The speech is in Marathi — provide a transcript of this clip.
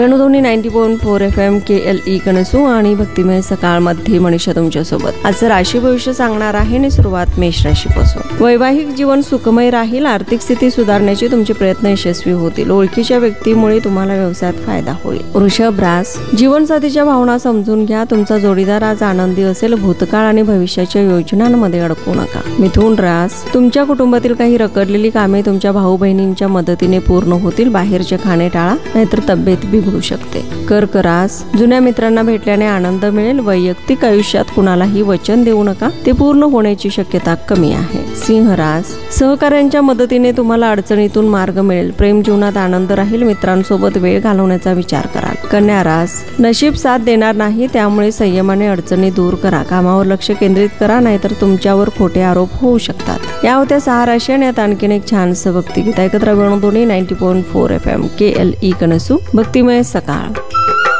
वेणुध्वनी 90.4 FM KLE कणसू आणि भक्तिमय सकाळमध्ये मनीषा तुमच्यासोबत. आजचं राशी भविष्य सांगणार आहे आणि सुरुवात मेष राशीपासून. वैवाहिक जीवन सुखमय राहील. आर्थिक स्थिती सुधारण्याचे तुमचे प्रयत्न यशस्वी होतील. ओळखीच्या व्यक्तीमुळे तुम्हाला व्यवसायात फायदा होईल. वृषभ रास, जीवनसाथीच्या भावना समजून घ्या. तुमचा जोडीदार आज आनंदी असेल. भूतकाळ आणि भविष्याच्या योजनांमध्ये अडकू नका. मिथुन रास, तुमच्या कुटुंबातील काही रखडलेली कामे तुमच्या भाऊ बहिणींच्या मदतीने पूर्ण होतील. बाहेरचे खाणे टाळा, नाहीतर तब्येत बिघडू शकते. कर्क रास, जुन्या मित्रांना भेटल्याने आनंद मिळेल. वैयक्तिक आयुष्यात कुणालाही वचन देऊ नका, ते पूर्ण होण्याची शक्यता कमी आहे. सिंह रास, सहकाऱ्यांच्या मदतीने तुम्हाला अडचणीतून मार्ग मिळेल. प्रेम जीवनात आनंद राहील. मित्रांसोबत वेळ घालवण्याचा विचार कराल. कन्या रास, नशीब साथ देणार नाही, त्यामुळे संयमाने अडचणी दूर करा. कामावर लक्ष केंद्रित करा, नाहीतर तुमच्यावर खोटे आरोप होऊ शकतात. या होत्या 6 राशी आणि यात आणखीन एक छानसं भक्तिगीत ऐकत राहा. वेणुध्वनी 90.4 FM KLE कणसू, भक्तिमय सकाळ.